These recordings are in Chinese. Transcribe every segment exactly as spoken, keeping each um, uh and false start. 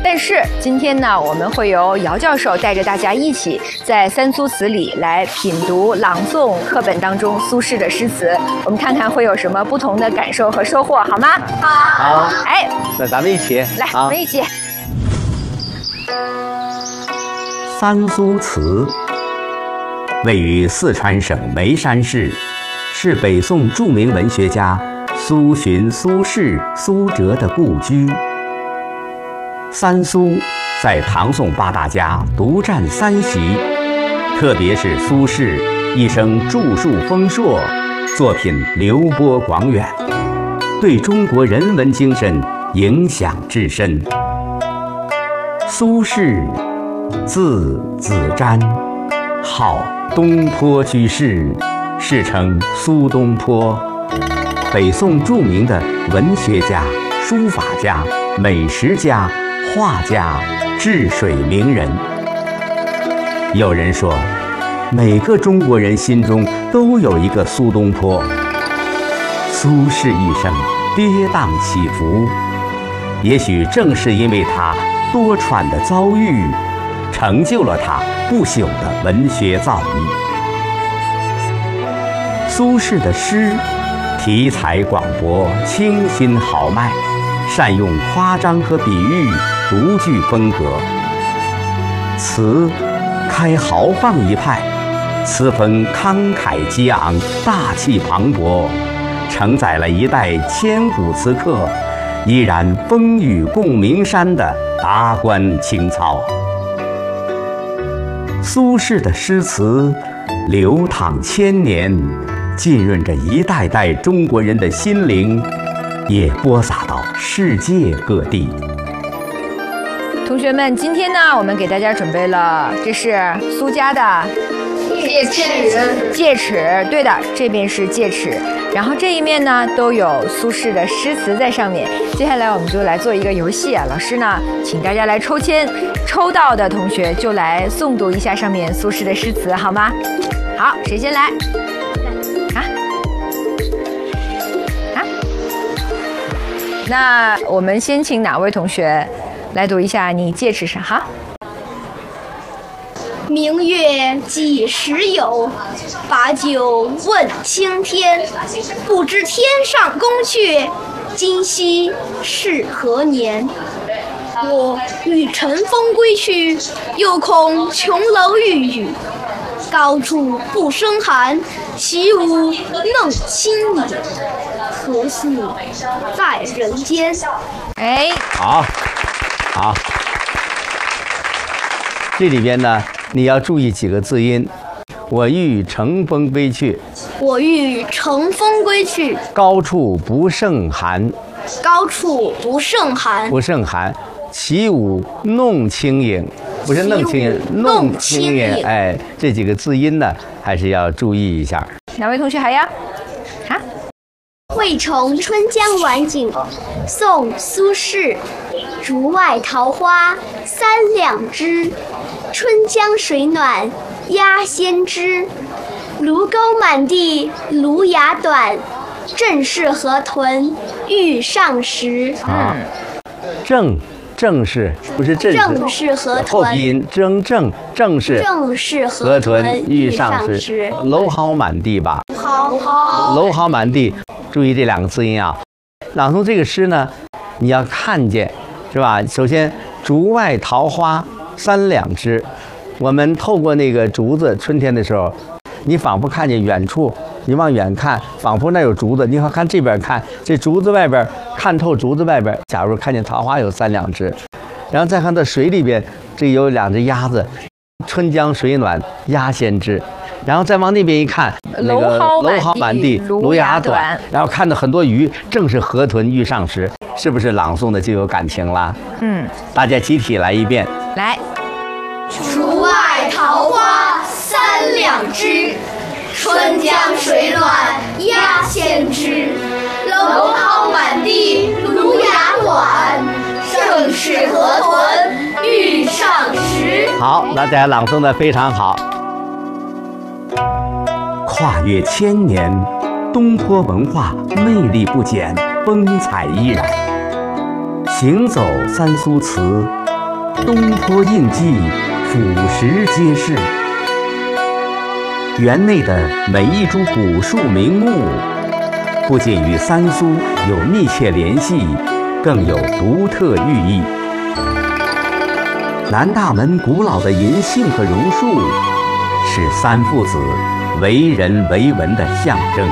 但是今天呢，我们会由姚教授带着大家一起在三苏词里来品读、朗诵课本当中苏轼的诗词，我们看看会有什么不同的感受和收获，好吗？ 好。 好， 哎， 那咱们一起来，我们一起。 三苏词位于四川省眉山市，是北宋著名文学家苏洵、苏轼、苏辙的故居。三苏在唐宋八大家独占三席，特别是苏轼一生著述丰硕，作品流播广远，对中国人文精神影响至深。苏轼字子瞻，号东坡居士，世称苏东坡，北宋著名的文学家、书法家、美食家、画家、治水名人。有人说，每个中国人心中都有一个苏东坡。苏轼一生跌宕起伏，也许正是因为他多舛的遭遇，成就了他不朽的文学造诣。苏轼的诗题材广博，清新豪迈，善用夸张和比喻，独具风格。词开豪放一派，词风慷慨激昂，大气磅礴，承载了一代千古词客依然风雨共鸣山的达观情操。苏轼的诗词流淌千年，浸润着一代代中国人的心灵，也播撒到世界各地。 同学们，今天呢，我们给大家准备了，这是苏家的戒尺， 戒尺，对的，这边是戒尺，然后这一面呢都有苏轼的诗词在上面。接下来我们就来做一个游戏啊，老师呢，请大家来抽签，抽到的同学就来诵读一下上面苏轼的诗词，好吗？好，谁先来？啊啊？那我们先请哪位同学来读一下你戒尺上哈？ 明月几时有？把酒问青天。不知天上宫阙，今夕是何年？我欲乘风归去，又恐琼楼玉宇。高处不胜寒，起舞弄清影。何似在人间？ 哎， 好，好。这里边呢，你要注意几个字音。我欲乘风归去， 我欲乘风归去， 高处不胜寒， 高处不胜寒， 不胜寒，起舞弄清影，不是弄清影， 弄清影。 哎，这几个字音呢，还是要注意一下。 哪位同学还要？啊？ 渭城春江晚景，宋·苏轼。竹外桃花三两枝，春江水暖鸭先知。芦钩满地芦芽短，正是河豚欲上时。 啊，正正是不是正是？ 正是河豚。 后鼻音正正正是。 正是河豚欲上时。蒌蒿满地吧。 好好。 蒌蒿满地，注意这两个字音啊。朗诵这个诗呢，你要看见。是吧？首先，竹外桃花三两枝，我们透过那个竹子，春天的时候，你仿佛看见远处，你往远看，仿佛那有竹子。你好看这边看，这竹子外边看透竹子外边，假如看见桃花有三两枝，然后再看到水里边，这有两只鸭子，春江水暖鸭先知。然后再往那边一看，那个蒌蒿满地，芦芽短，然后看到很多鱼，正是河豚欲上时，是不是朗诵的就有感情了？嗯，大家集体来一遍。 来， 竹外桃花三两枝，春江水暖鸭先知。蒌蒿满地芦芽短，正是河豚欲上时。 好，大家朗诵的非常好。 跨越千年，东坡文化魅力不减，风采依然。 行走三苏祠，东坡印记，俯拾皆是。园内的每一株古树名木，不仅与三苏有密切联系，更有独特寓意。南大门古老的银杏和榕树，是三父子为人为文的象征。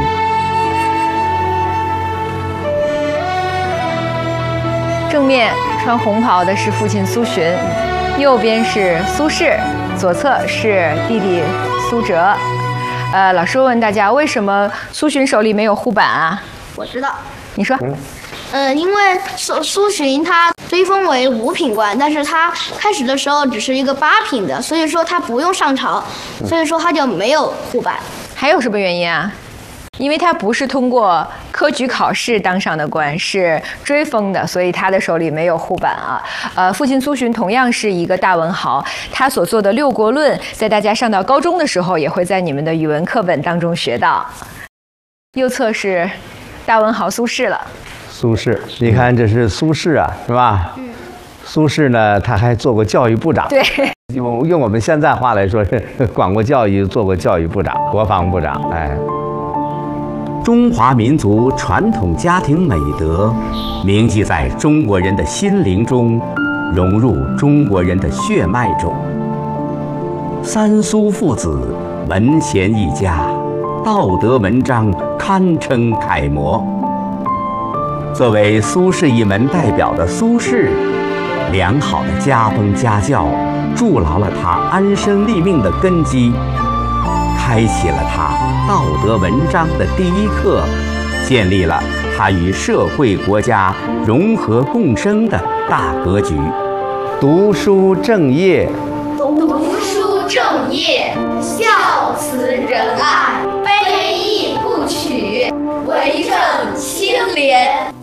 正面穿红袍的是父亲苏洵，右边是苏轼，左侧是弟弟苏辙。呃，老师问大家，为什么苏洵手里没有护板啊？ 我知道， 你说。 呃，因为苏苏洵他追封为五品官，但是他开始的时候只是一个八品的，所以说他不用上朝，所以说他就没有护板。 还有什么原因啊？因为他不是通过科举考试当上的官，是追封的，所以他的手里没有护板啊。呃，父亲苏洵同样是一个大文豪，他所做的《六国论》在大家上到高中的时候，也会在你们的语文课本当中学到。右侧是大文豪苏轼了。 苏轼，你看这是苏轼啊，是吧？嗯。苏轼呢，他还做过教育部长。 对。 用用我们现在话来说，是管过教育，做过教育部长、国防部长。哎。 中华民族传统家庭美德，铭记在中国人的心灵中，融入中国人的血脉中。三苏父子文贤一家，道德文章堪称楷模。作为苏轼一门代表的苏轼，良好的家风家教筑牢了他安身立命的根基，开启了他道德文章的第一课，建立了他与社会国家融合共生的大格局。 读书正业， 读书正业，孝慈仁爱，非义不取，为政清廉。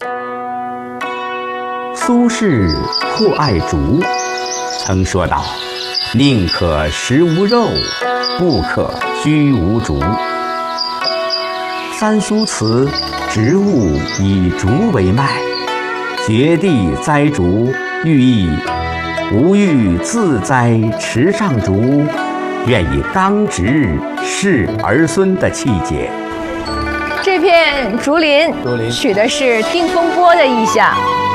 苏轼酷爱竹，曾说道：“宁可食无肉，不可居无竹。”三苏祠植物以竹为脉，掘地栽竹，寓意吾欲自栽池上竹，愿以刚直示儿孙的气节。 这片竹林取的是定风波的意象。